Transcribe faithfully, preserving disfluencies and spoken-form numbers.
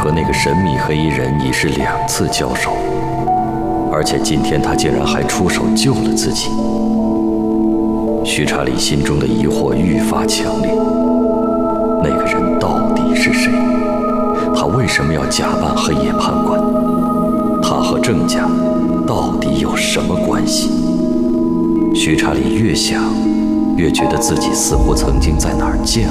和那个神秘黑衣人已是两次交手，而且今天他竟然还出手救了自己。徐查理心中的疑惑愈发强烈，那个人到底是谁？他为什么要假扮黑夜判官？他和郑家到底有什么关系？徐查理越想越觉得自己似乎曾经在哪儿见